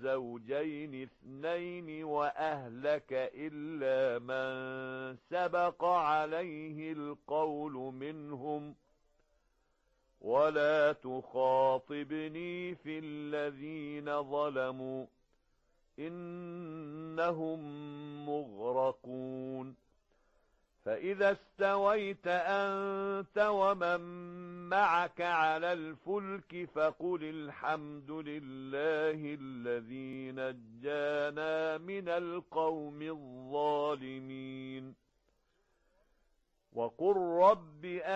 الزوجين اثنين وأهلك إلا من سبق عليه القول منهم ولا تخاطبني في الذين ظلموا إنهم مغرقون فإذا استويت أنت ومن معك على الفلك فقل الحمد لله الذي نجانا من القوم الظالمين وقل رب